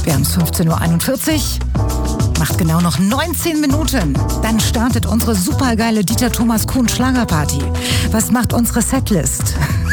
Wir haben es 15.41 Uhr. Macht genau noch 19 Minuten. Dann startet unsere supergeile Dieter Thomas Kuhn Schlagerparty. Was macht unsere Setlist?